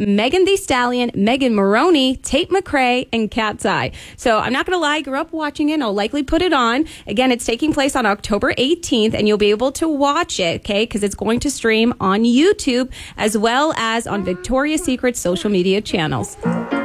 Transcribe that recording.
Megan Thee Stallion, Megan Maroney, Tate McRae, and Cat's Eye. So I'm not going to lie, I grew up watching it, and I'll likely put it on. Again, it's taking place on October 18th, and you'll be able to watch it, okay, because it's going to stream on YouTube as well as on Victoria's Secret social media channels.